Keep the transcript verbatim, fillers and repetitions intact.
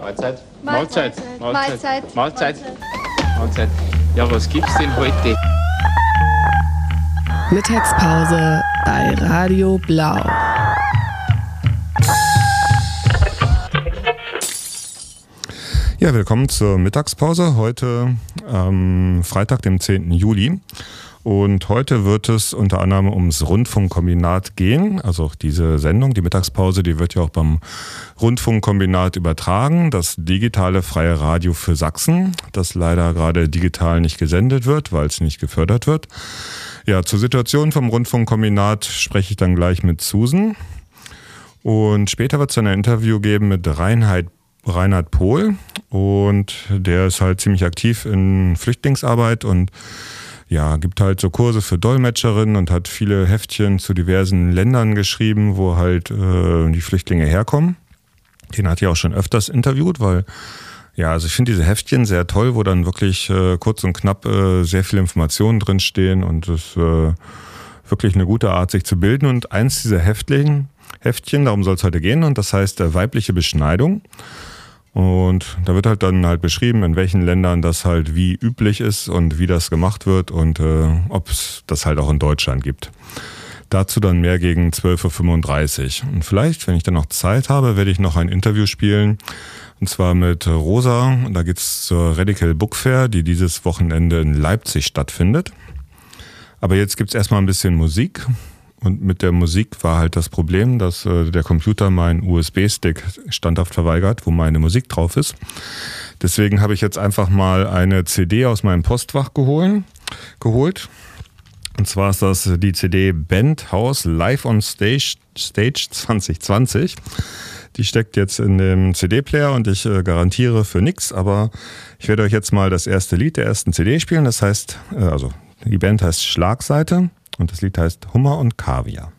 Mahlzeit. Mahlzeit. Mahlzeit. Mahlzeit. Mahlzeit. Mahlzeit. Ja, was gibt's denn heute? Mittagspause bei Radio Blau. Ja, willkommen zur Mittagspause. Heute am Freitag, dem zehnten Juli. Und heute wird es unter anderem ums Rundfunkkombinat gehen. Also auch diese Sendung, die Mittagspause, die wird ja auch beim Rundfunkkombinat übertragen. Das digitale freie Radio für Sachsen, das leider gerade digital nicht gesendet wird, weil es nicht gefördert wird. Ja, zur Situation vom Rundfunkkombinat spreche ich dann gleich mit Susan. Und später wird es dann ein Interview geben mit Reinhard, Reinhard Pohl. Und der ist halt ziemlich aktiv in Flüchtlingsarbeit und ja, gibt halt so Kurse für Dolmetscherinnen und hat viele Heftchen zu diversen Ländern geschrieben, wo halt äh, die Flüchtlinge herkommen. Den hat ja auch schon öfters interviewt, weil, ja, also ich finde diese Heftchen sehr toll, wo dann wirklich äh, kurz und knapp äh, sehr viele Informationen drinstehen und es ist äh, wirklich eine gute Art, sich zu bilden. Und eins dieser Heftchen, Heftchen, darum soll es heute gehen, und das heißt äh, weibliche Beschneidung. Und da wird halt dann halt beschrieben, in welchen Ländern das halt wie üblich ist und wie das gemacht wird und äh, ob es das halt auch in Deutschland gibt. Dazu dann mehr gegen zwölf Uhr fünfunddreißig. Und vielleicht, wenn ich dann noch Zeit habe, werde ich noch ein Interview spielen. Und zwar mit Rosa. Da geht es zur Radical Book Fair, die dieses Wochenende in Leipzig stattfindet. Aber jetzt gibt es erstmal ein bisschen Musik. Und mit der Musik war halt das Problem, dass äh, der Computer meinen U S B-Stick standhaft verweigert, wo meine Musik drauf ist. Deswegen habe ich jetzt einfach mal eine C D aus meinem Postfach geholt. geholt. Und zwar ist das die C D Bandhaus Live on Stage, Stage zwanzig zwanzig. Die steckt jetzt in dem C D-Player und ich äh, garantiere für nichts, aber ich werde euch jetzt mal das erste Lied der ersten C D spielen. Das heißt, äh, also die Band heißt Schlagseite. Und das Lied heißt Hummer und Kaviar.